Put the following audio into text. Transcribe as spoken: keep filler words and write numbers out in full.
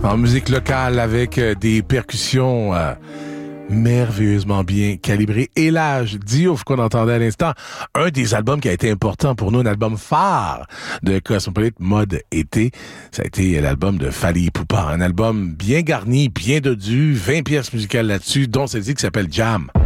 En musique locale avec euh, des percussions euh, merveilleusement bien calibrées. Et l'âge Diouf qu'on entendait à l'instant, un des albums qui a été important pour nous, un album phare de Cosmopolite Mode Été, ça a été l'album de Fally Ipupa, un album bien garni, bien dodu, vingt pièces musicales là-dessus, dont celle-ci qui s'appelle Jam.